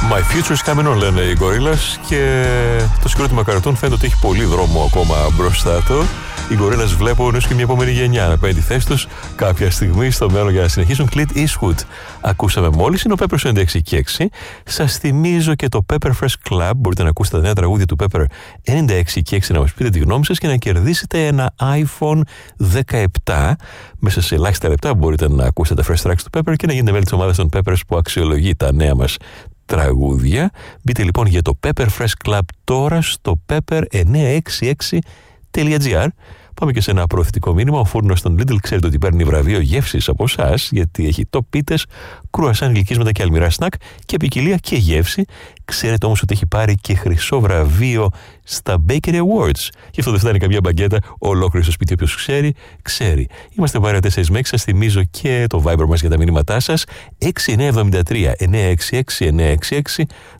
My future's coming on, λένε οι Gorillaz, και το συγκρότημα καρτούν φαίνεται ότι έχει πολύ δρόμο ακόμα μπροστά του. Οι Gorillaz βλέπουν έως και μια επόμενη γενιά να παίρνει τη θέση τους κάποια στιγμή στο μέλλον για να συνεχίσουν. Clint Eastwood ακούσαμε μόλις, είναι ο Pepper 96 και 6. Σας θυμίζω και το Pepper Fresh Club. Μπορείτε να ακούσετε τα νέα τραγούδια του Pepper 96 και 6, να μας πείτε τη γνώμη σας και να κερδίσετε ένα iPhone 17. Μέσα σε ελάχιστα λεπτά μπορείτε να ακούσετε τα fresh tracks του Pepper και να γίνετε μέλη της ομάδας των Peppers που αξιολογεί τα νέα μας τραγούδια. Μπείτε λοιπόν για το Pepper Fresh Club τώρα στο pepper966.gr. Πάμε και σε ένα προωθητικό μήνυμα. Ο φούρνος των Lidl ξέρετε ότι παίρνει βραβείο γεύσης από εσάς, γιατί έχει top πίτες, κρουασάν γλυκίσματα και αλμυρά σνακ και ποικιλία και γεύση. Ξέρετε όμως ότι έχει πάρει και χρυσό βραβείο στα Bakery Awards. Γι' αυτό δεν φτάνει καμιά μπαγκέτα ολόκληρη στο σπίτι. Όποιος ξέρει, ξέρει. Είμαστε παρέα 4 με 6. Σας θυμίζω και το Viber μας για τα μηνύματά σας. 6973 966 966.